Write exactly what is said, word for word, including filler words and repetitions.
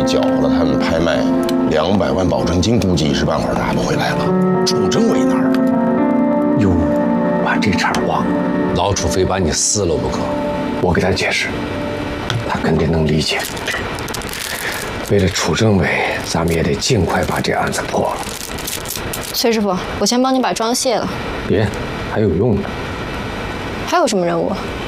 缴了他们拍卖两百万保证金，估计一时半会儿拿不回来了。楚政委那儿， 哟，把这茬忘了， 老楚非把你撕了不可。 我给他解释，他肯定能理解。为了楚政委，咱们也得尽快把这案子破了。 崔师傅，我先帮你把妆卸了。 别，还有用呢。 还有什么任务？